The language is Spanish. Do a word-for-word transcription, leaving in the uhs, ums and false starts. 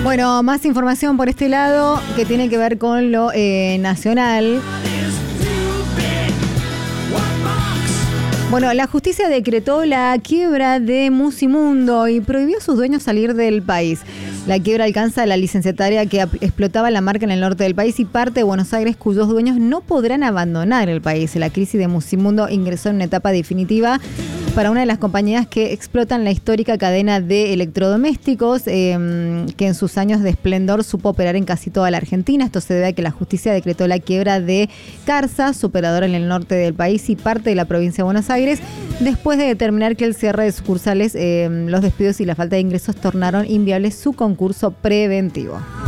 Bueno, más información por este lado que tiene que ver con lo eh, nacional. Bueno, la justicia decretó la quiebra de Musimundo y prohibió a sus dueños salir del país. La quiebra alcanza a la licenciataria que explotaba la marca en el norte del país y parte de Buenos Aires, cuyos dueños no podrán abandonar el país. La crisis de Musimundo ingresó en una etapa definitiva para una de las compañías que explotan la histórica cadena de electrodomésticos, eh, que en sus años de esplendor supo operar en casi toda la Argentina. Esto se debe a que la justicia decretó la quiebra de Carsa, su operador en el norte del país y parte de la provincia de Buenos Aires, después de determinar que el cierre de sucursales, eh, los despidos y la falta de ingresos tornaron inviable su concurso preventivo.